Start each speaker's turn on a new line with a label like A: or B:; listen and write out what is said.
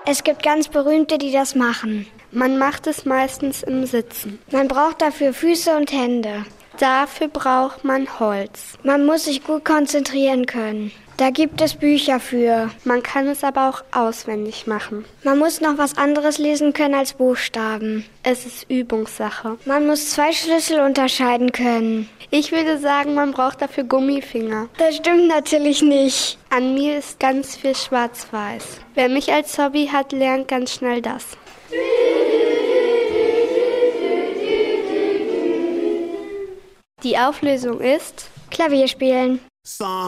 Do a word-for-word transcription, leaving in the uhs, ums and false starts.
A: Es gibt ganz Berühmte, die das machen.
B: Man macht es meistens im Sitzen.
A: Man braucht dafür Füße und Hände.
B: Dafür braucht man Holz.
A: Man muss sich gut konzentrieren können. Da gibt es Bücher für.
B: Man kann es aber auch auswendig machen.
A: Man muss noch was anderes lesen können als Buchstaben.
B: Es ist Übungssache.
A: Man muss zwei Schlüssel unterscheiden können.
B: Ich würde sagen, man braucht dafür Gummifinger.
A: Das stimmt natürlich nicht.
B: An mir ist ganz viel schwarz-weiß. Wer mich als Hobby hat, lernt ganz schnell das. Die Auflösung ist
A: Klavier spielen.
C: Song.